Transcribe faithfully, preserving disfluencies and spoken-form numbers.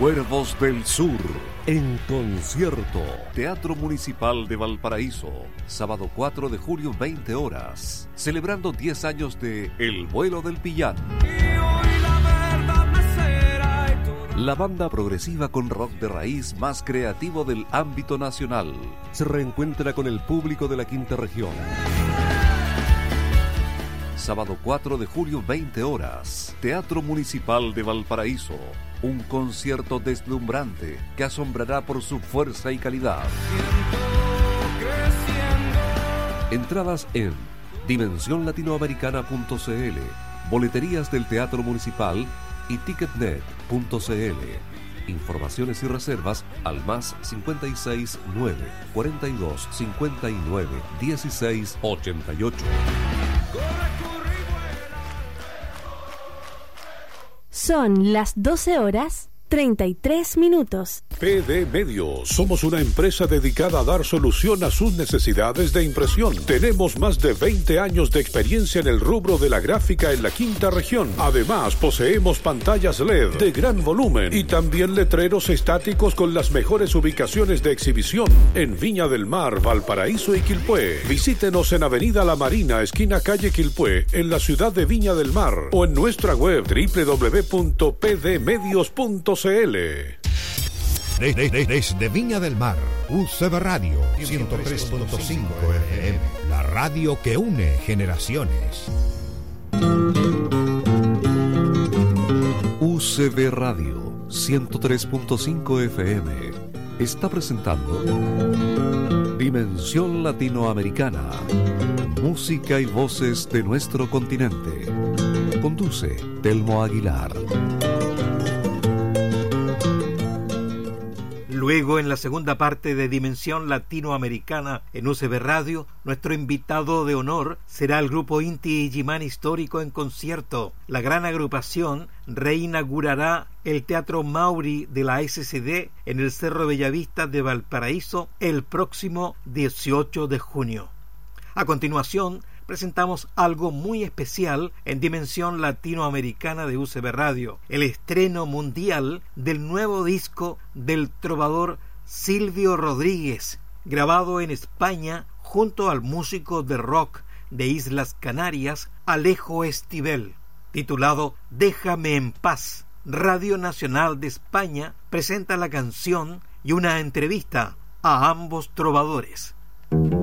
Cuervos del Sur, en concierto. Teatro Municipal de Valparaíso, sábado cuatro de julio, veinte horas. Celebrando diez años de El Vuelo del Pillán. La banda progresiva con rock de raíz más creativo del ámbito nacional se reencuentra con el público de la quinta región. Sábado cuatro de julio, veinte horas. Teatro Municipal de Valparaíso. Un concierto deslumbrante que asombrará por su fuerza y calidad. Entradas en dimensión latinoamericana punto c l, boleterías del Teatro Municipal y ticketnet punto c l. Informaciones y reservas al más cincuenta y seis, nueve, cuarenta y dos, cincuenta y nueve, dieciséis, ochenta y ocho. Son las doce horas treinta y tres minutos. P D Medios. Somos una empresa dedicada a dar solución a sus necesidades de impresión. Tenemos más de veinte años de experiencia en el rubro de la gráfica en la quinta región. Además, poseemos pantallas L E D de gran volumen y también letreros estáticos con las mejores ubicaciones de exhibición en Viña del Mar, Valparaíso y Quilpué. Visítenos en Avenida La Marina, esquina calle Quilpué, en la ciudad de Viña del Mar, o en nuestra web doble u doble u doble u punto p d medios punto c l. Desde, desde, desde Viña del Mar, U C B Radio ciento tres punto cinco F M, la radio que une generaciones. U C B Radio ciento tres punto cinco F M está presentando Dimensión Latinoamericana, música y voces de nuestro continente. Conduce Telmo Aguilar. Luego, en la segunda parte de Dimensión Latinoamericana en U C B Radio, nuestro invitado de honor será el grupo Inti Illimani Histórico en concierto. La gran agrupación reinaugurará el Teatro Mauri de la S C D en el Cerro Bellavista de Valparaíso el próximo dieciocho de junio. A continuación, presentamos algo muy especial en Dimensión Latinoamericana de U C B Radio, el estreno mundial del nuevo disco del trovador Silvio Rodríguez, grabado en España junto al músico de rock de Islas Canarias, Alejo Estibel, titulado Déjame en paz. Radio Nacional de España presenta la canción y una entrevista a ambos trovadores.